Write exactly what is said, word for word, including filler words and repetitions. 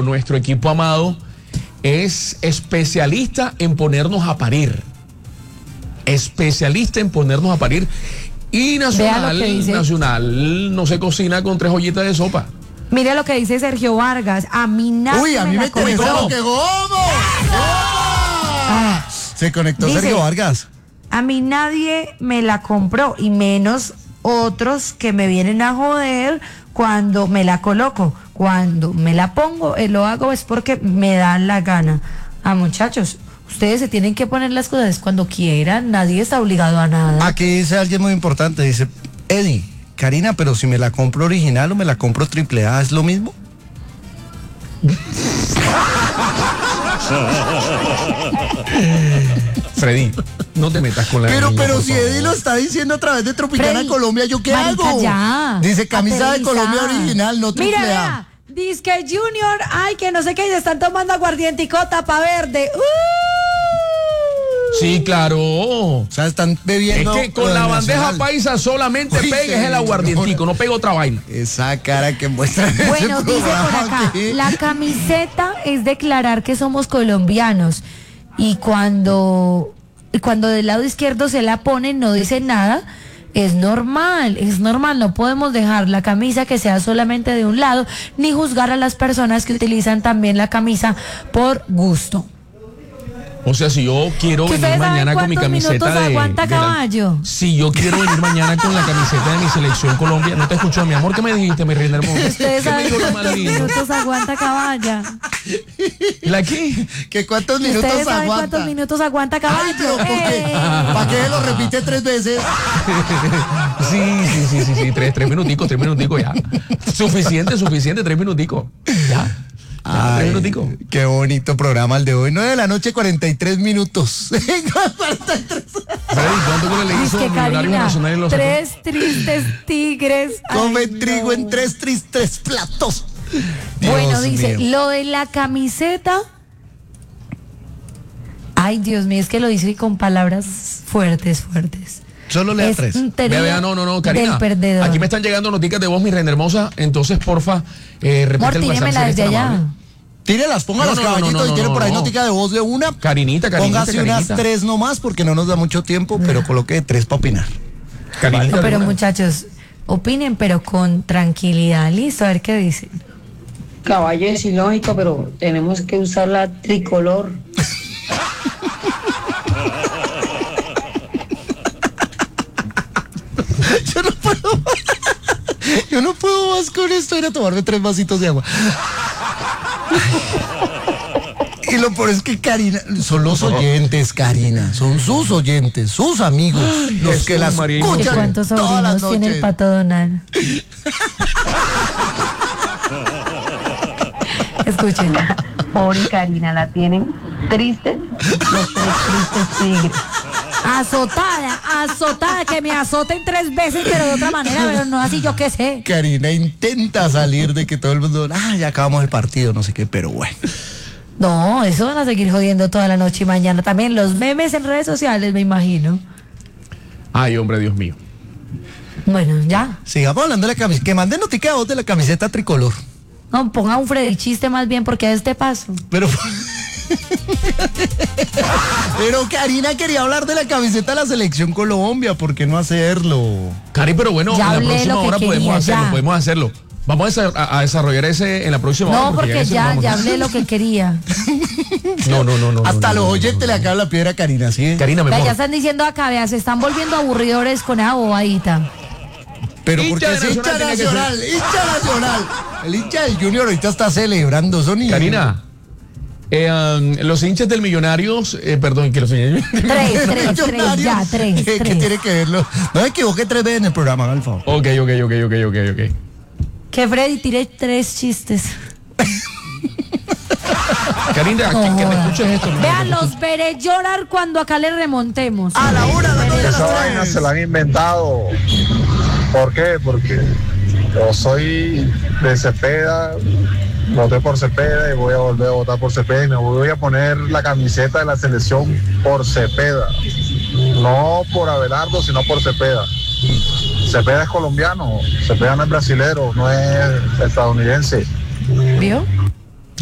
pero nuestro equipo amado es especialista en ponernos a parir. Especialista en ponernos a parir. Y Nacional, Nacional no se cocina con tres ollitas de sopa. Mire lo que dice Sergio Vargas. A mí nadie Uy, a mí me, me conectó. ¿Qué ¿Cómo? Ah, se conectó dice, Sergio Vargas. A mí nadie me la compró, y menos otros que me vienen a joder cuando me la coloco. Cuando me la pongo, eh, lo hago es porque me da la gana. Ah, muchachos, ustedes se tienen que poner las cosas cuando quieran, nadie está obligado a nada. Aquí dice alguien muy importante, dice, Eddie, Karina, pero si me la compro original o me la compro triple A, ¿es lo mismo? Freddy, no te metas con la Pero, niña, pero si Eddie lo está diciendo a través de Tropicana Freddy, Colombia, ¿yo qué marica, hago? Ya. Dice camisa Aterriza. de Colombia original, no triple A. Mira, dice que Junior, ay, que no sé qué, y se están tomando aguardientico tapa verde. ¡Uh! Sí, claro. O sea, están bebiendo. Es que con la bandeja nacional. paisa solamente Uy, pegues el aguardientico, no pega otra vaina. Esa cara que muestra. Bueno, dice por acá, ¿qué? la camiseta es declarar que somos colombianos, y cuando, y cuando del lado izquierdo se la ponen no dice nada. Es normal, es normal, no podemos dejar la camisa que sea solamente de un lado, ni juzgar a las personas que utilizan también la camisa por gusto. O sea, si yo quiero ¿Que venir ustedes saben mañana con mi cuántos camiseta minutos de, aguanta de la- caballo? si yo quiero venir mañana con la camiseta de mi selección Colombia, no te escucho, mi amor, ¿qué me dijiste, mi reina hermosa? Ustedes ¿Qué me saben dijo lo más cuántos lindo? minutos aguanta caballa. ¿La qué? ¿Que cuántos minutos Ustedes saben aguanta? cuántos minutos aguanta Ay, pero caballo. ¿por qué? ¡Eh! ¿Para qué lo repite tres veces? Sí, sí, sí, sí, sí, tres, tres minuticos, tres minuticos ya. Suficiente, suficiente, tres minuticos. Ya. Ya, tres minuticos. Qué bonito programa el de hoy. nueve de la noche, cuarenta y tres minutos. cuarenta y tres. Freddy, ¿cuánto que le Dice hizo que Millonarios Karina, Nacional en los tres tristes tigres. Come Ay, trigo no. en tres tristes platos. Dios Bueno, dice, mío. lo de la camiseta. Ay, Dios mío, es que lo dice con palabras fuertes, fuertes. Solo lea Es tres. un teoría Vea, vea, no, no, no, Karina. del perdedor. Aquí me están llegando noticias de voz, mi reina hermosa. Entonces, porfa, eh, repite Amor, el WhatsApp. tírémela si eres desde tan allá. amable. Tírelas, póngalas, No, no, no, caballito, no, no, y tiene no, por ahí no. notica de voz de una. Carinita, Carinita, Póngase Carinita. unas tres nomás porque no nos da mucho tiempo, pero coloque tres para opinar. Carinita, No, pero alguna. muchachos, opinen, pero con tranquilidad. Listo, a ver qué dicen. Caballo es ilógico, pero tenemos que usar la tricolor. Yo no puedo más. Yo no puedo más con esto. Ir a tomarme tres vasitos de agua. Y lo peor es que Karina, son los oyentes, Karina, son sus oyentes, sus amigos, los Jesús, que las María. ¿Y escuchan cuántos todas las sobrinos tiene el noches. Pato Donald? Escuchen. Pobre Karina, la tienen triste, los tres tristes tigres. Azotada, azotada, que me azoten tres veces, pero de otra manera, pero no así, yo qué sé. Karina intenta salir de que todo el mundo, ah, ya acabamos el partido, no sé qué, pero bueno. No, eso van a seguir jodiendo toda la noche y mañana. También los memes en redes sociales, me imagino. Ay, hombre, Dios mío. Bueno, ya. Sigamos hablando de la camiseta, que manden notica de voz de la camiseta tricolor. No, ponga un Freddy chiste más bien porque a este paso. Pero Pero Karina quería hablar de la camiseta de la selección Colombia, ¿por qué no hacerlo? Cari, pero bueno, Ya en la hablé próxima lo que hora podemos quería, hacerlo, ya. podemos hacerlo. Vamos a, a- a desarrollar ese en la próxima hora. No, porque ese ya, vamos. ya hablé lo que quería. No, no, no, no. Hasta no, los no, oyentes no, le no. acaban la piedra a Karina, ¿sí? Karina, mi Vea, amor. ya están diciendo acá, vea, se están volviendo aburridores con esa bobadita. Pero Hincha porque de es hincha Nacional tiene que nacional, hincha nacional. El hincha del Junior ahorita está celebrando, son y- Karina, eh, um, los hinchas del Millonarios, eh, perdón, que los hinchas Tres, tres, tres, Millonarios. ya, tres, ¿Qué, qué tres. tiene que verlo? No me equivoqué tres veces en el programa, haga el favor. Ok, ok, ok, ok, ok, ok. Que Freddy tire tres chistes. Karina, que, que me escuches esto. mi amor, Vean, que los veré llorar cuando acá le remontemos. A la una, a la noche, a Esa las vaina tres. se la han inventado. ¿Por qué? Porque yo soy de Cepeda, voté por Cepeda y voy a volver a votar por Cepeda y me voy a poner la camiseta de la selección por Cepeda. No por Abelardo, sino por Cepeda. Cepeda es colombiano, Cepeda no es brasilero, no es estadounidense. ¿Vio?